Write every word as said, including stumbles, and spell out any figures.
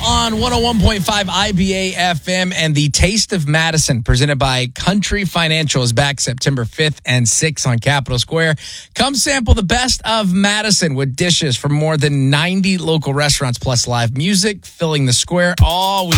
on one oh one point five I B A F M, and the Taste of Madison, presented by Country Financial, is back September fifth and sixth on Capitol Square. Come sample the best of Madison with dishes from more than ninety local restaurants, plus live music filling the square all week.